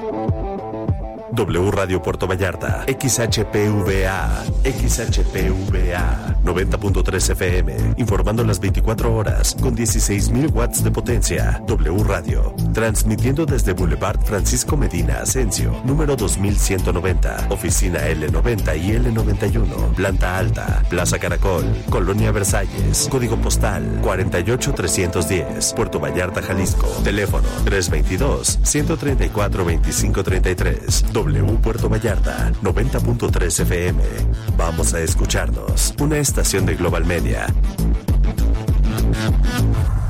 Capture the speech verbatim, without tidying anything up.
W Radio Puerto Vallarta, X H P V A, X H P V A, noventa punto tres F M, informando las veinticuatro horas, con dieciséis mil watts de potencia. W Radio, transmitiendo desde Boulevard Francisco Medina Asensio, número dos mil ciento noventa, oficina L noventa y L noventa y uno, planta alta, Plaza Caracol, Colonia Versalles, código postal cuarenta y ocho trescientos diez, Puerto Vallarta, Jalisco, teléfono tres veintidós, ciento treinta y cuatro, veinticinco treinta y tres. W Puerto Vallarta, noventa punto tres F M. Vamos a escucharnos. Una estación de Global Media.